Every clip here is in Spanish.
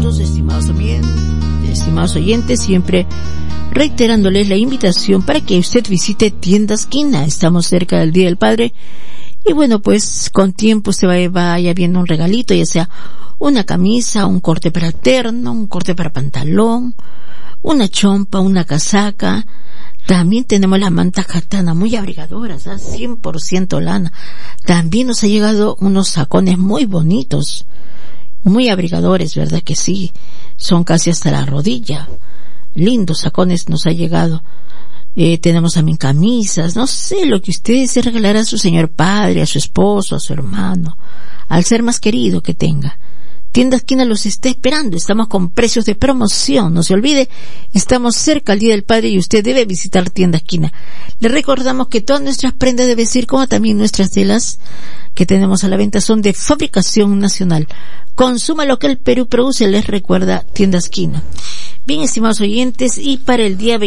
amistosos, estimados oyentes, siempre reiterándoles la invitación para que usted visite Tienda Esquina. Estamos cerca del Día del Padre y bueno, pues con tiempo usted vaya viendo un regalito, ya sea una camisa, un corte para terno, un corte para pantalón, una chompa, una casaca. También tenemos las mantas katana muy abrigadoras, 100% lana. También nos ha llegado unos sacones muy bonitos, muy abrigadores, ¿verdad que sí? Son casi hasta la rodilla. Lindos sacones nos ha llegado. Tenemos también camisas, no sé, lo que usted desee regalar a su señor padre, a su esposo, a su hermano, al ser más querido que tenga. Tienda Esquina los está esperando. Estamos con precios de promoción. No se olvide, estamos cerca al Día del Padre y usted debe visitar Tienda Esquina. Le recordamos que todas nuestras prendas de vestir, como también nuestras telas que tenemos a la venta, son de fabricación nacional. Consuma lo que el Perú produce, les recuerda Tienda Esquina. Bien, estimados oyentes, y para el día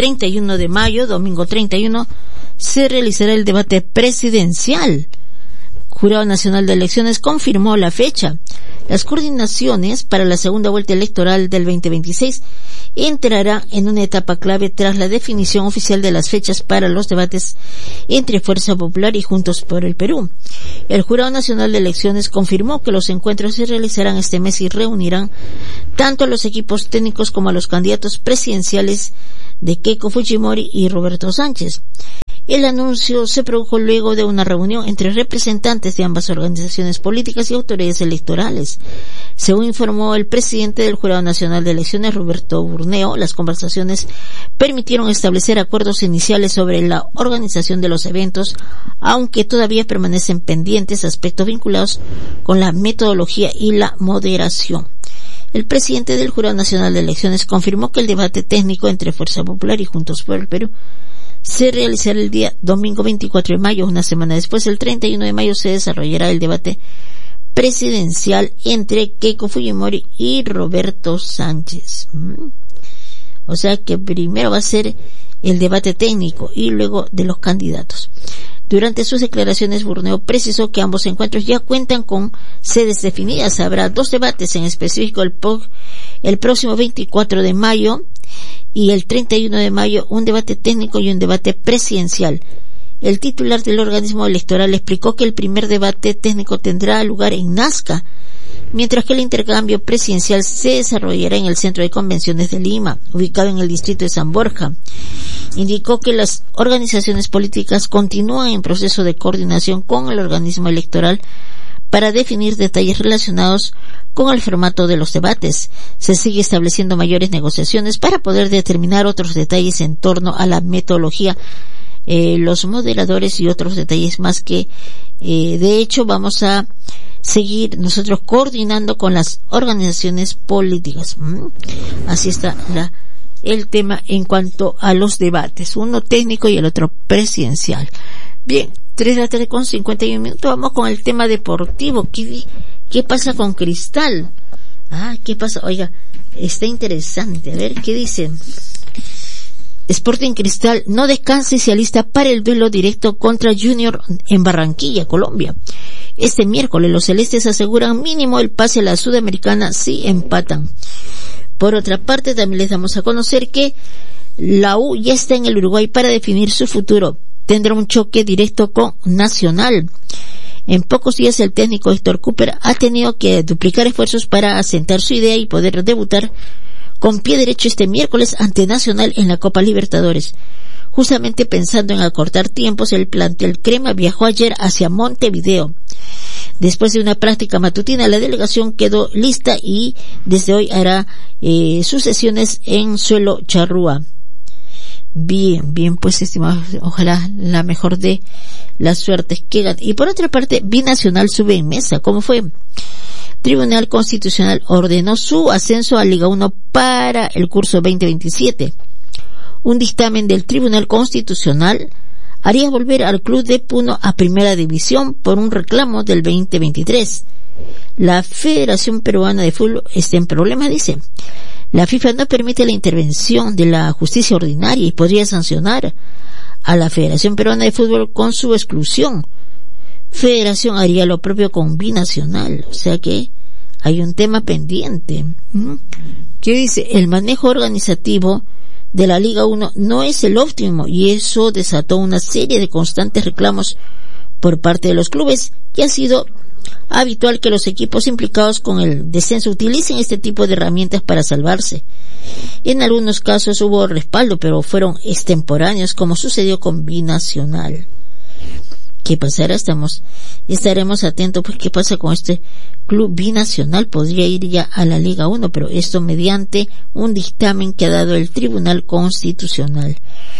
31 de mayo, domingo 31, se realizará el debate presidencial. Jurado Nacional de Elecciones confirmó la fecha. Las coordinaciones para la segunda vuelta electoral del 2026 entrará en una etapa clave tras la definición oficial de las fechas para los debates entre Fuerza Popular y Juntos por el Perú. El Jurado Nacional de Elecciones confirmó que los encuentros se realizarán este mes y reunirán tanto a los equipos técnicos como a los candidatos presidenciales de Keiko Fujimori y Roberto Sánchez. El anuncio se produjo luego de una reunión entre representantes de ambas organizaciones políticas y autoridades electorales. Según informó el presidente del Jurado Nacional de Elecciones, Roberto Burneo, las conversaciones permitieron establecer acuerdos iniciales sobre la organización de los eventos, aunque todavía permanecen pendientes aspectos vinculados con la metodología y la moderación. El presidente del Jurado Nacional de Elecciones confirmó que el debate técnico entre Fuerza Popular y Juntos por el Perú se realizará el día domingo 24 de mayo, una semana después. El 31 de mayo se desarrollará el debate presidencial entre Keiko Fujimori y Roberto Sánchez. O sea que primero va a ser el debate técnico y luego de los candidatos. Durante sus declaraciones, Burneo precisó que ambos encuentros ya cuentan con sedes definidas. Habrá dos debates en específico, el próximo 24 de mayo y el 31 de mayo, un debate técnico y un debate presidencial. El titular del organismo electoral explicó que el primer debate técnico tendrá lugar en Nazca, mientras que el intercambio presidencial se desarrollará en el Centro de Convenciones de Lima, ubicado en el distrito de San Borja. Indicó que las organizaciones políticas continúan en proceso de coordinación con el organismo electoral para definir detalles relacionados con el formato de los debates. Se sigue estableciendo mayores negociaciones para poder determinar otros detalles en torno a la metodología, los moderadores y otros detalles más que, de hecho, vamos a seguir nosotros coordinando con las organizaciones políticas. Así está el tema en cuanto a los debates, uno técnico y el otro presidencial. Bien, 3 de la tarde con 51 minutos, vamos con el tema deportivo. ¿Qué pasa con Cristal? ¿Qué pasa? Oiga, está interesante. A ver, ¿qué dicen? Sporting Cristal no descansa y se alista para el duelo directo contra Junior en Barranquilla, Colombia. Este miércoles los celestes aseguran mínimo el pase a la Sudamericana si empatan. Por otra parte, también les damos a conocer que la U ya está en el Uruguay para definir su futuro. Tendrá un choque directo con Nacional. En pocos días el técnico Héctor Cooper ha tenido que duplicar esfuerzos para asentar su idea y poder debutar con pie derecho este miércoles ante Nacional en la Copa Libertadores. Justamente pensando en acortar tiempos, el plantel crema viajó ayer hacia Montevideo. Después de una práctica matutina, la delegación quedó lista y desde hoy hará sus sesiones en suelo charrúa. Bien, pues estimados, ojalá la mejor de las suertes que gane. Y por otra parte, Binacional sube en mesa. ¿Cómo fue? Tribunal Constitucional ordenó su ascenso a Liga 1 para el curso 2027. Un dictamen del Tribunal Constitucional haría volver al club de Puno a Primera División por un reclamo del 2023. La Federación Peruana de Fútbol está en problemas, dice. La FIFA no permite la intervención de la justicia ordinaria y podría sancionar a la Federación Peruana de Fútbol con su exclusión. Federación haría lo propio con Binacional, o sea que hay un tema pendiente. ¿Qué dice? El manejo organizativo de la Liga 1 no es el óptimo y eso desató una serie de constantes reclamos por parte de los clubes, y ha sido habitual que los equipos implicados con el descenso utilicen este tipo de herramientas para salvarse. En algunos casos hubo respaldo, pero fueron extemporáneos, como sucedió con Binacional. ¿Qué pasará? Estaremos atentos, pues, qué pasa con este club Binacional. Podría ir ya a la Liga 1, pero esto mediante un dictamen que ha dado el Tribunal Constitucional.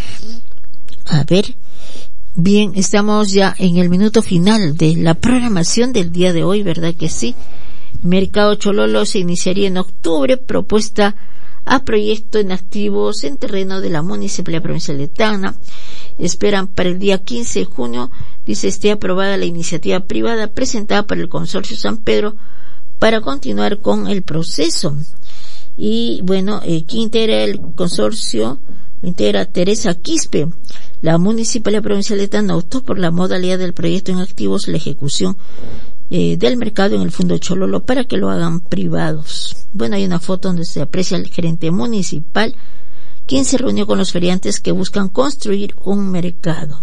A ver, bien, estamos ya en el minuto final de la programación del día de hoy, ¿verdad que sí? Mercado Chololo se iniciaría en octubre, propuesta a proyecto en activos en terreno de la Municipalidad Provincial de Tacna. Esperan para el día 15 de junio, dice, esté aprobada la iniciativa privada presentada por el Consorcio San Pedro para continuar con el proceso. Y bueno, ¿quién integra el consorcio? Integra Teresa Quispe. La Municipalidad Provincial de Tacna optó por la modalidad del proyecto en activos, la ejecución del mercado en el Fondo Chololo para que lo hagan privados. Bueno, hay una foto donde se aprecia el gerente municipal, quien se reunió con los feriantes que buscan construir un mercado.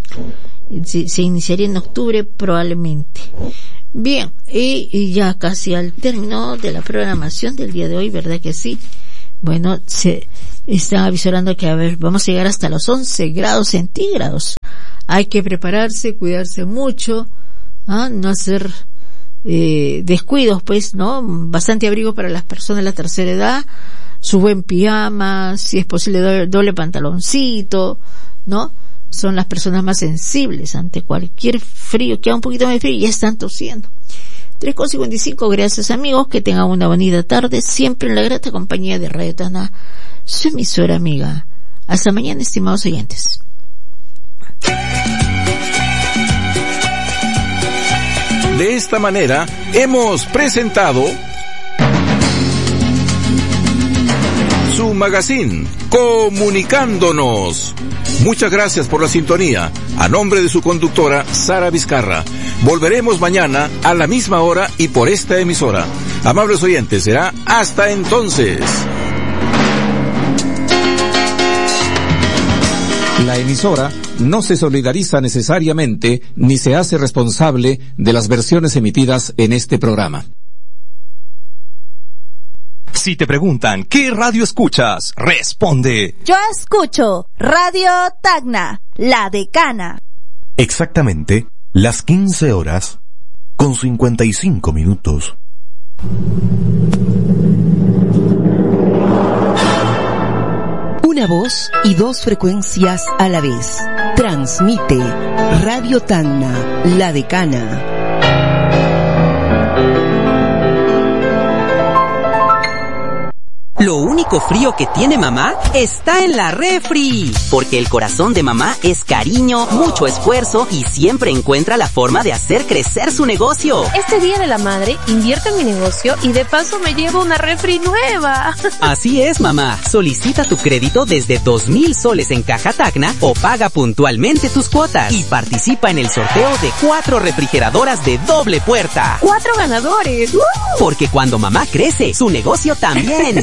Se iniciaría en octubre probablemente. Bien, y ya casi al término de la programación del día de hoy, ¿verdad que sí? Bueno, se están avisorando que, a ver, vamos a llegar hasta los 11 grados centígrados. Hay que prepararse, cuidarse mucho, no hacer descuidos, pues, ¿no? Bastante abrigo para las personas de la tercera edad, su buen pijama, si es posible doble pantaloncito, ¿no? Son las personas más sensibles ante cualquier frío, queda un poquito más de frío y ya están tosiendo. 3:55, gracias amigos, que tengan una bonita tarde, siempre en la grata compañía de Radio Tacna, su emisora amiga. Hasta mañana, estimados oyentes. De esta manera, hemos presentado su magazine, Comunicándonos. Muchas gracias por la sintonía. A nombre de su conductora, Sara Vizcarra. Volveremos mañana a la misma hora y por esta emisora. Amables oyentes, será hasta entonces. La emisora no se solidariza necesariamente ni se hace responsable de las versiones emitidas en este programa. Si te preguntan ¿qué radio escuchas?, responde: yo escucho Radio Tacna, La Decana. Exactamente las 15 horas con 55 minutos. Una voz y dos frecuencias a la vez. Transmite Radio Tacna, La Decana. Lo único frío que tiene mamá está en la refri, porque el corazón de mamá es cariño, mucho esfuerzo y siempre encuentra la forma de hacer crecer su negocio. Este Día de la Madre, invierto en mi negocio y de paso me llevo una refri nueva. Así es, mamá. Solicita tu crédito desde 2,000 soles en Caja Tacna o paga puntualmente tus cuotas y participa en el sorteo de 4 refrigeradoras de doble puerta. 4 ganadores. Porque cuando mamá crece, su negocio también.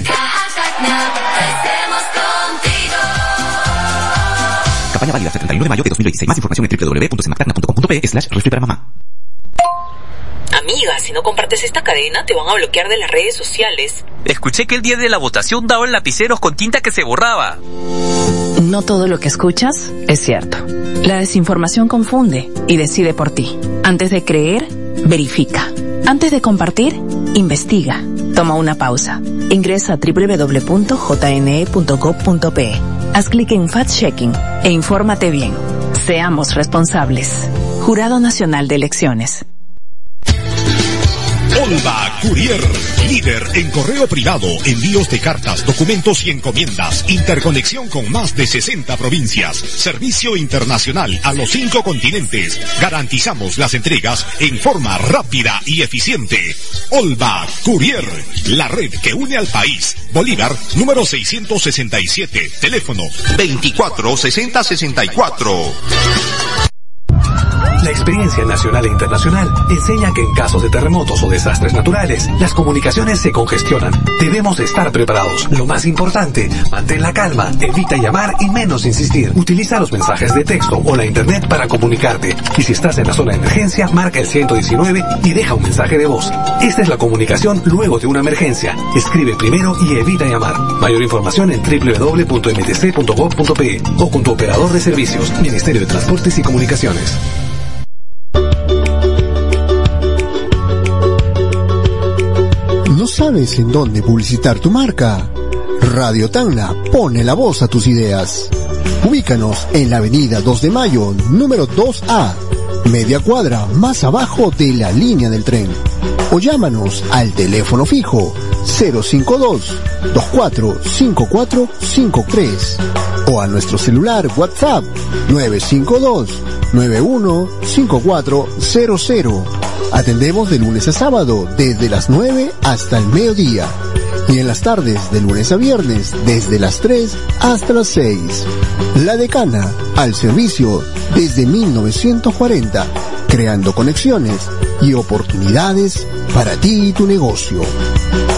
Campaña válida hasta el 31 de mayo de 2026. Más información en www.sematacna.com.pe/refri-para-mamá. Amiga, si no compartes esta cadena, te van a bloquear de las redes sociales. Escuché que el día de la votación daban lapiceros con tinta que se borraba. No todo lo que escuchas es cierto. La desinformación confunde y decide por ti. Antes de creer, verifica. Antes de compartir, investiga. Toma una pausa. Ingresa a www.jne.gov.pe. Haz clic en Fact-Checking e infórmate bien. Seamos responsables. Jurado Nacional de Elecciones. Olva Courier, líder en correo privado, envíos de cartas, documentos y encomiendas, interconexión con más de 60 provincias, servicio internacional a los 5 continentes. Garantizamos las entregas en forma rápida y eficiente. Olva Courier, la red que une al país. Bolívar, número 667, teléfono 24 60 64. La experiencia nacional e internacional enseña que en casos de terremotos o desastres naturales, las comunicaciones se congestionan. Debemos estar preparados. Lo más importante, mantén la calma, evita llamar y menos insistir. Utiliza los mensajes de texto o la internet para comunicarte. Y si estás en la zona de emergencia, marca el 119 y deja un mensaje de voz. Esta es la comunicación luego de una emergencia. Escribe primero y evita llamar. Mayor información en www.mtc.gov.pe o con tu operador de servicios, Ministerio de Transportes y Comunicaciones. ¿No sabes en dónde publicitar tu marca? Radio Tacna pone la voz a tus ideas. Ubícanos en la avenida 2 de Mayo, número 2A, media cuadra más abajo de la línea del tren. O llámanos al teléfono fijo 052-245453 o a nuestro celular WhatsApp 952-915400. Atendemos de lunes a sábado desde las 9 hasta el mediodía y en las tardes de lunes a viernes desde las 3 hasta las 6. La Decana, al servicio desde 1940, creando conexiones y oportunidades para ti y tu negocio.